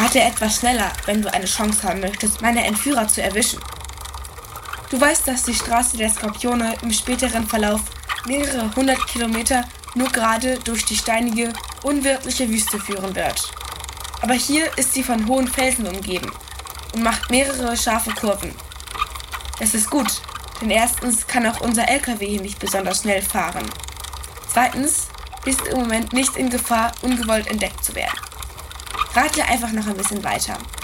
Radle etwas schneller, wenn du eine Chance haben möchtest, meine Entführer zu erwischen. Du weißt, dass die Straße der Skorpione im späteren Verlauf mehrere 100 Kilometer nur gerade durch die steinige, unwirtliche Wüste führen wird. Aber hier ist sie von hohen Felsen umgeben und macht mehrere scharfe Kurven. Das ist gut, denn erstens kann auch unser LKW hier nicht besonders schnell fahren. Zweitens bist du im Moment nicht in Gefahr, ungewollt entdeckt zu werden. Radle einfach noch ein bisschen weiter.